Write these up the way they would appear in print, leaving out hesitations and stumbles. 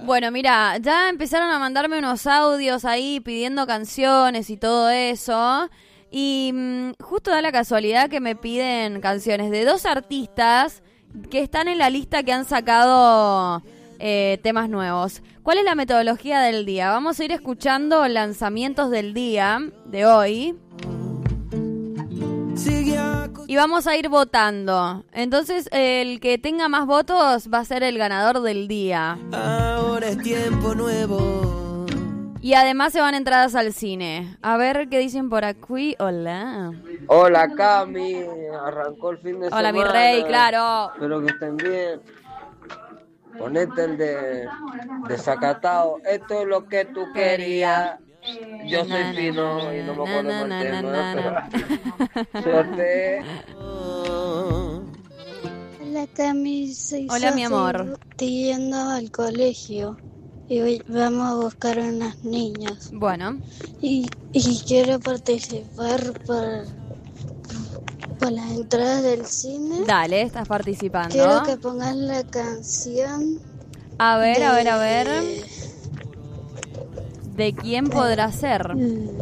Bueno, mira, ya empezaron a mandarme unos audios ahí pidiendo canciones y todo eso. Y justo da la casualidad que me piden canciones de 2 artistas que están en la lista que han sacado temas nuevos. ¿Cuál es la metodología del día? Vamos a ir escuchando lanzamientos del día de hoy. Y vamos a ir votando. Entonces, el que tenga más votos va a ser el ganador del día. Ahora es tiempo nuevo. Y además se van entradas al cine. A ver qué dicen por aquí. Hola. Hola, Cami. Arrancó el fin de semana. Hola, mi rey, claro. Espero que estén bien. Ponete el de Desacatado. Esto es lo que tú querías. Yo soy fino y no me acuerdo el tema. Suerte. Hola, Cami. Hola, mi amor. Estoy yendo al colegio y hoy vamos a buscar unas niñas. Bueno. Y quiero participar por las entradas del cine. Dale, estás participando. Quiero que pongas la canción. A ver. ¿De quién podrá ser?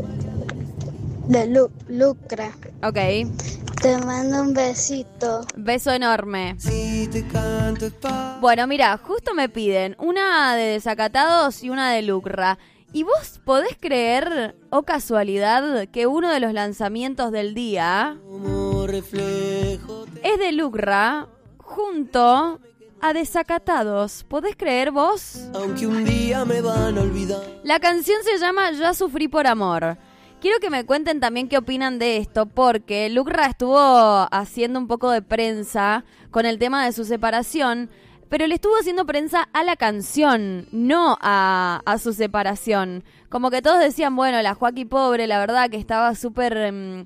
De Lucra. Ok. Te mando un besito. Beso enorme. Si te canto es Bueno, mira, justo me piden una de Desacatados y una de Lucra. ¿Y vos podés creer, o casualidad, que uno de los lanzamientos del día como reflejo es de Lucra junto a Desacatados? ¿Podés creer vos? aunque un día me van a olvidar. La canción se llama Ya sufrí por amor. Quiero que me cuenten también qué opinan de esto, porque Lucra estuvo haciendo un poco de prensa con el tema de su separación, pero le estuvo haciendo prensa a la canción, no a su separación. Como que todos decían, bueno, la Joaquí pobre, la verdad que estaba súper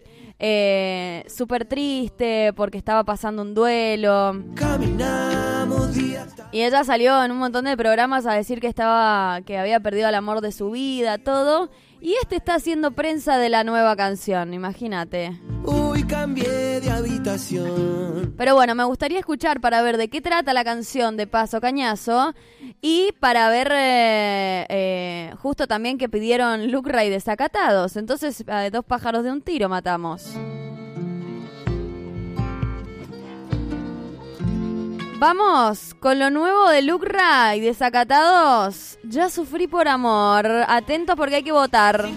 triste porque estaba pasando un duelo. Caminamos días. Y ella salió en un montón de programas a decir que había perdido el amor de su vida, todo. Y está haciendo prensa de la nueva canción, imagínate. Uy, cambié de habitación. Pero bueno, me gustaría escuchar para ver de qué trata la canción de Paso Cañazo. Y para ver justo también que pidieron Lucra y Desacatados. Entonces, 2 pájaros de un tiro matamos. Vamos con lo nuevo de Lucra y Desacatados. Ya sufrí por amor. Atentos porque hay que votar.